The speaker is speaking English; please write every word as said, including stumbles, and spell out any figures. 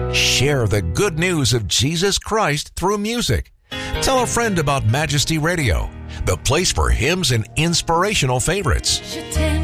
Share the good news of Jesus Christ through music. Tell a friend about Majesty Radio, the place for hymns and inspirational favorites. Je t'aime.